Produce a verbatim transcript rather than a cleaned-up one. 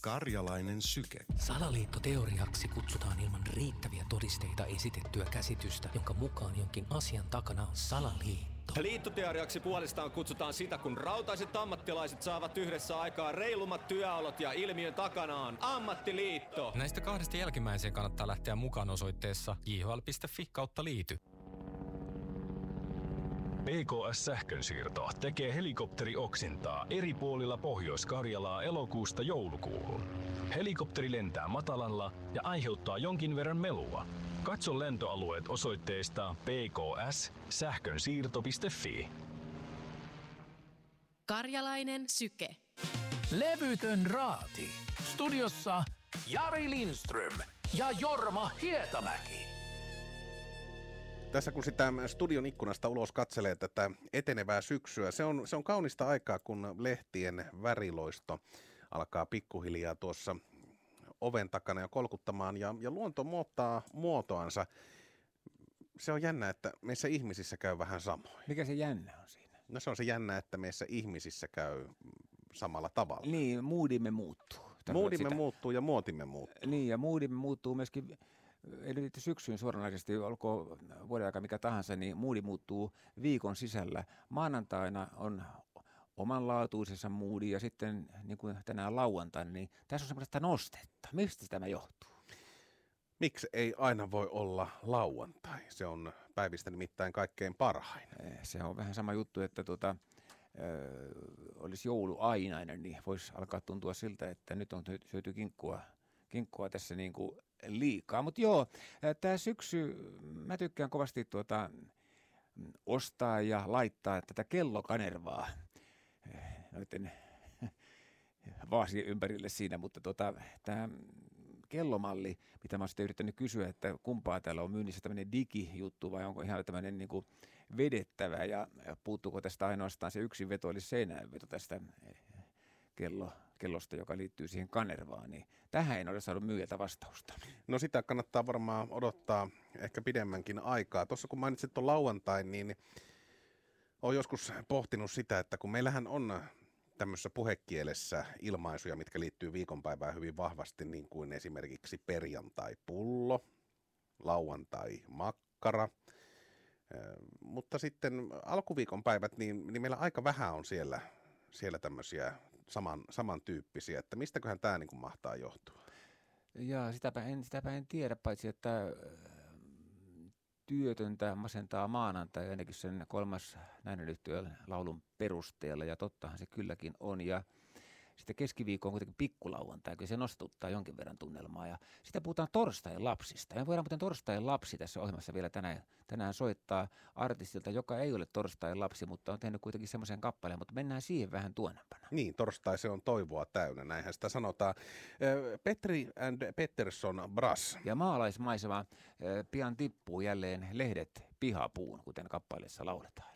Karjalainen syke. Salaliittoteoriaksi kutsutaan ilman riittäviä todisteita esitettyä käsitystä, jonka mukaan jonkin asian takana on salaliitto. Liittoteoriaksi puolestaan kutsutaan sitä, kun rautaiset ammattilaiset saavat yhdessä aikaa reilummat työolot ja ilmiön takana on ammattiliitto. Näistä kahdesta jälkimmäiseen kannattaa lähteä mukaan osoitteessa j h l piste f i kautta liity. P K S-sähkönsiirto tekee helikopterioksintaa eri puolilla Pohjois-Karjalaa elokuusta joulukuuhun. Helikopteri lentää matalalla ja aiheuttaa jonkin verran melua. Katso lentoalueet osoitteesta p k s sähkönsiirto piste f i. Karjalainen syke. Levytön raati. Studiossa Jari Lindström ja Jorma Hietamäki. Tässä kun sitä studion ikkunasta ulos katselee tätä etenevää syksyä, se on, se on kaunista aikaa, kun lehtien väriloisto alkaa pikkuhiljaa tuossa oven takana jo kolkuttamaan ja, ja luonto muuttaa muotoansa. Se on jännä, että meissä ihmisissä käy vähän samoin. Mikä se jännä on siinä? No se on se jännä, että meissä ihmisissä käy samalla tavalla. Niin, moodimme muuttuu. Moodimme muuttuu ja muotimme muuttuu. Niin, ja moodimme muuttuu myöskin. Eli syksyyn suoranaisesti, olkoon vuoden aika mikä tahansa, niin moodi muuttuu viikon sisällä. Maanantaina on omanlaatuisessa moodi ja sitten niin kuin tänään lauantaina, niin tässä on semmoista nostetta. Mistä tämä johtuu? Miksi ei aina voi olla lauantai? Se on päivistä nimittäin kaikkein parhain. Se on vähän sama juttu, että tuota, ö, olisi joulu ainainen, niin voisi alkaa tuntua siltä, että nyt on syöty kinkkua, kinkkua tässä niin kuin liikaa. Mutta joo, tämä syksy, mä tykkään kovasti tuota, ostaa ja laittaa tätä kellokanervaa noiden vaasien ympärille siinä, mutta tuota, tämä kellomalli, mitä mä oon sitten yrittänyt kysyä, että kumpaa täällä on myynnissä, tämmöinen digijuttu vai onko ihan tämmöinen niin kuin vedettävä ja puuttuuko tästä ainoastaan se yksi veto, eli seinäänveto tästä kello, kellosta, joka liittyy siihen kanervaan, niin tähän en ole saanut myyjältä vastausta. No sitä kannattaa varmaan odottaa ehkä pidemmänkin aikaa. Tuossa kun mainitsit tuon lauantain, niin olen joskus pohtinut sitä, että kun meillähän on tämmöisessä puhekielessä ilmaisuja, mitkä liittyy viikonpäivään hyvin vahvasti, niin kuin esimerkiksi perjantai-pullo, lauantai-makkara, mutta sitten alkuviikonpäivät, niin, niin meillä aika vähän on siellä, siellä tämmöisiä saman, samantyyppisiä, että mistäköhän tämä niin kuin mahtaa johtua? Ja sitäpä en, sitäpä en tiedä, paitsi että työtöntä masentaa maanantai ainakin sen kolmas näinen yhtiön laulun perusteella, ja tottahan se kylläkin on. Ja sitten keskiviikko on kuitenkin pikkulauantai, kun se nostuttaa jonkin verran tunnelmaa. Ja sitten puhutaan torstain lapsista. Me voidaan muuten torstain lapsi tässä ohjelmassa vielä tänään, tänään soittaa artistilta, joka ei ole torstain lapsi, mutta on tehnyt kuitenkin semmoisen kappaleen, mutta mennään siihen vähän tuonnempana. Niin, torstai se on toivoa täynnä, näinhän sitä sanotaan. Petri and Pettersson Brass. Ja maalaismaisema pian tippuu jälleen lehdet pihapuun, kuten kappaleessa lauletaan.